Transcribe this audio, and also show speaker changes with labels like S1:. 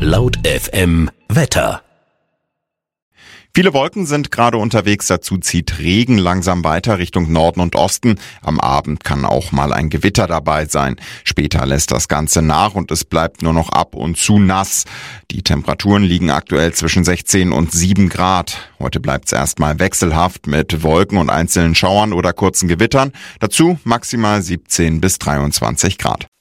S1: Laut FM Wetter.
S2: Viele Wolken sind gerade unterwegs, dazu zieht Regen langsam weiter Richtung Norden und Osten. Am Abend kann auch mal ein Gewitter dabei sein. Später lässt das Ganze nach und es bleibt nur noch ab und zu nass. Die Temperaturen liegen aktuell zwischen 16 und 7 Grad. Heute bleibt es erstmal wechselhaft mit Wolken und einzelnen Schauern oder kurzen Gewittern. Dazu maximal 17 bis 23 Grad.